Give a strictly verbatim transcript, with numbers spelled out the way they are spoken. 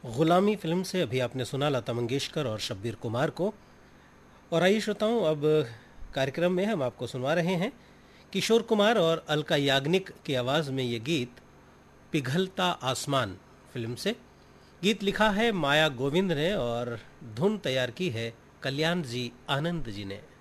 गुलामी फिल्म से अभी आपने सुना लता मंगेशकर और शब्बीर कुमार को। और आइए श्रोताओं, अब कार्यक्रम में हम आपको सुनवा रहे हैं किशोर कुमार और अलका याग्निक की आवाज़ में ये गीत पिघलता आसमान फिल्म से। गीत लिखा है माया गोविंद ने और धुन तैयार की है कल्याण जी आनंद जी ने।